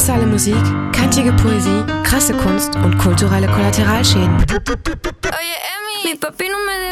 Paradoxale Musik, kantige Poesie, krasse Kunst und kulturelle Kollateralschäden. Oye, Emi, mi papi no me